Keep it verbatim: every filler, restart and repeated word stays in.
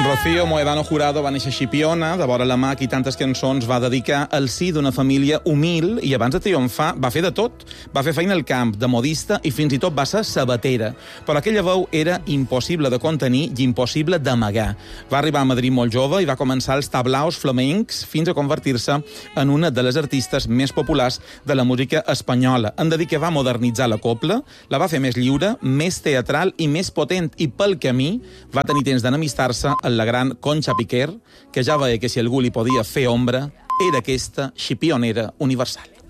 Rocío Moedano Jurado va néixer a Xipiona, de vora la mà, i tantes cançons va dedicar al si d'una família humil i abans de triomfar va fer de tot. Va fer feina al camp, de modista i fins i tot va ser sabatera. Però aquella veu era impossible de contenir i impossible d'amagar. Va arribar a Madrid molt jove i va començar els tablaos flamencs fins a convertir-se en una de les artistes més populars de la música espanyola. En de dir que va modernitzar la copla, la va fer més lliure, més teatral i més potent, i pel camí va tenir temps d'enemistar-se amb la gran Concha Piquer, que ja veia que si algú li podia fer ombra era aquesta xipionera universal.